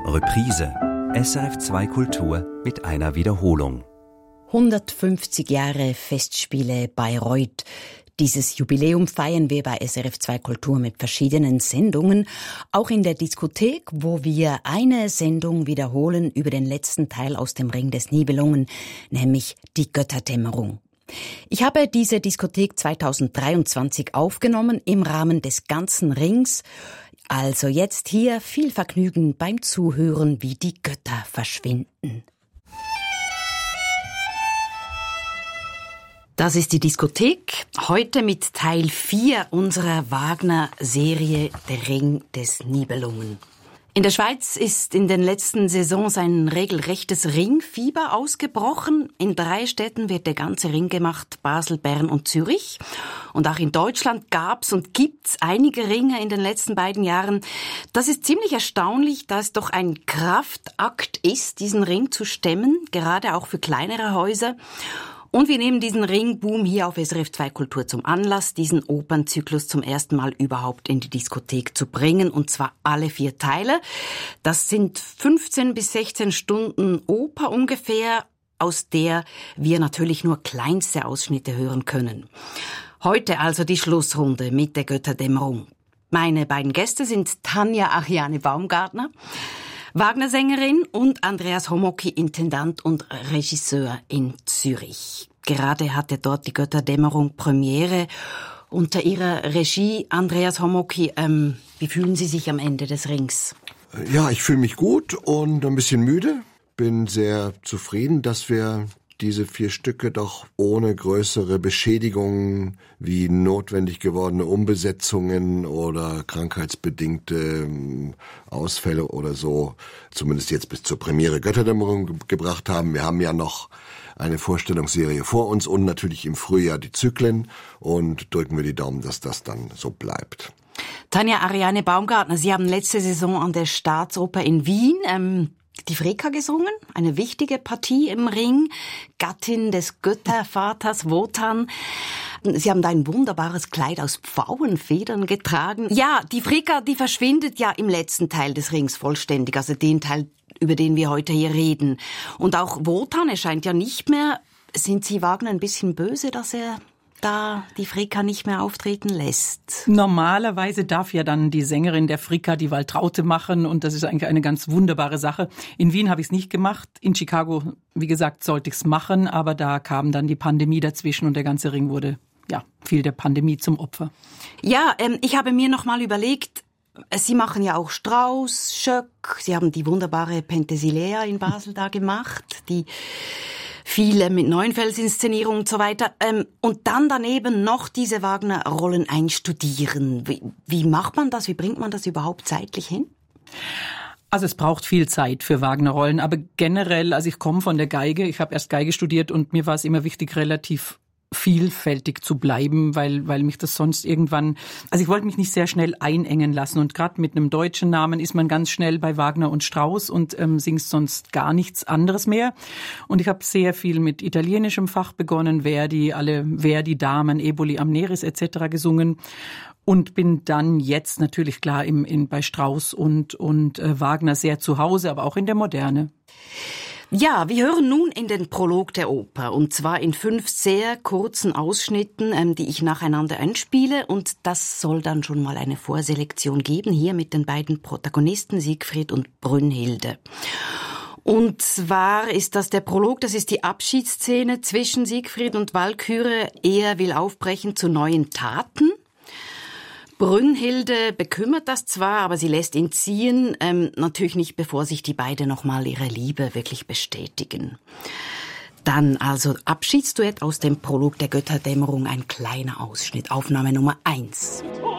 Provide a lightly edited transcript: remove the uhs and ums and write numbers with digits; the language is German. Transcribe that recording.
Reprise. SRF2 Kultur mit einer Wiederholung. 150 Jahre Festspiele Bayreuth. Dieses Jubiläum feiern wir bei SRF2 Kultur mit verschiedenen Sendungen. Auch in der Diskothek, wo wir eine Sendung wiederholen über den letzten Teil aus dem Ring des Nibelungen, nämlich die Götterdämmerung. Ich habe diese Diskothek 2023 aufgenommen im Rahmen des ganzen Rings. Also jetzt hier viel Vergnügen beim Zuhören, wie die Götter verschwinden. Das ist die Diskothek, heute mit Teil 4 unserer Wagner-Serie Der Ring des Nibelungen. In der Schweiz ist in den letzten Saisons ein regelrechtes Ringfieber ausgebrochen. In 3 Städten wird der ganze Ring gemacht, Basel, Bern und Zürich. Und auch in Deutschland gab's und gibt's einige Ringe in den letzten beiden Jahren. Das ist ziemlich erstaunlich, da es doch ein Kraftakt ist, diesen Ring zu stemmen, gerade auch für kleinere Häuser. Und wir nehmen diesen Ringboom hier auf SRF2 Kultur zum Anlass, diesen Opernzyklus zum ersten Mal überhaupt in die Diskothek zu bringen, und zwar alle 4 Teile. Das sind 15 bis 16 Stunden Oper ungefähr, aus der wir natürlich nur kleinste Ausschnitte hören können. Heute also die Schlussrunde mit der Götterdämmerung. Meine beiden Gäste sind Tanja Ariane Baumgartner, Wagner-Sängerin, und Andreas Homocki, Intendant und Regisseur in Zürich. Gerade hatte dort die Götterdämmerung Premiere. Unter Ihrer Regie, Andreas Homocki, wie fühlen Sie sich am Ende des Rings? Ja, ich fühle mich gut und ein bisschen müde. Bin sehr zufrieden, dass wir diese 4 Stücke doch ohne größere Beschädigungen wie notwendig gewordene Umbesetzungen oder krankheitsbedingte Ausfälle oder so, zumindest jetzt bis zur Premiere Götterdämmerung gebracht haben. Wir haben ja noch eine Vorstellungsserie vor uns und natürlich im Frühjahr die Zyklen, und drücken wir die Daumen, dass das dann so bleibt. Tanja Ariane Baumgartner, Sie haben letzte Saison an der Staatsoper in Wien die Freka gesungen, eine wichtige Partie im Ring, Gattin des Göttervaters Wotan. Sie haben da ein wunderbares Kleid aus Pfauenfedern getragen. Ja, die Freka, die verschwindet ja im letzten Teil des Rings vollständig, also den Teil, über den wir heute hier reden. Und auch Wotan erscheint ja nicht mehr. Sind Sie Wagner ein bisschen böse, dass er da die Freka nicht mehr auftreten lässt? Normalerweise darf ja dann die Sängerin der Freka die Waltraute machen, und das ist eigentlich eine ganz wunderbare Sache. In Wien habe ich es nicht gemacht, in Chicago, wie gesagt, sollte ich es machen, aber da kam dann die Pandemie dazwischen und der ganze Ring wurde, fiel der Pandemie zum Opfer. Ja, ich habe mir noch mal überlegt, Sie machen ja auch Strauss, Schöck, Sie haben die wunderbare Penthesilea in Basel da gemacht, die viele mit Neuenfels-Inszenierungen und so weiter. Und dann daneben noch diese Wagner-Rollen einstudieren. Wie macht man das? Wie bringt man das überhaupt zeitlich hin? Also es braucht viel Zeit für Wagner-Rollen, aber generell, also ich komme von der Geige, ich habe erst Geige studiert, und mir war es immer wichtig, relativ vielfältig zu bleiben, weil mich das sonst irgendwann, also ich wollte mich nicht sehr schnell einengen lassen, und gerade mit einem deutschen Namen ist man ganz schnell bei Wagner und Strauss und singt sonst gar nichts anderes mehr. Und ich habe sehr viel mit italienischem Fach begonnen, alle Verdi, Damen, Eboli, Amneris etc. gesungen. Und bin dann jetzt natürlich klar bei Strauss und Wagner sehr zu Hause, aber auch in der Moderne. Ja, wir hören nun in den Prolog der Oper, und zwar in 5 sehr kurzen Ausschnitten, die ich nacheinander einspiele, und das soll dann schon mal eine Vorselektion geben, hier mit den beiden Protagonisten Siegfried und Brünnhilde. Und zwar ist das der Prolog, das ist die Abschiedsszene zwischen Siegfried und Walküre. Er will aufbrechen zu neuen Taten. Brünnhilde bekümmert das zwar, aber sie lässt ihn ziehen, natürlich nicht, bevor sich die beiden nochmal ihre Liebe wirklich bestätigen. Dann also Abschiedsduett aus dem Prolog der Götterdämmerung, ein kleiner Ausschnitt, Aufnahme Nummer 1.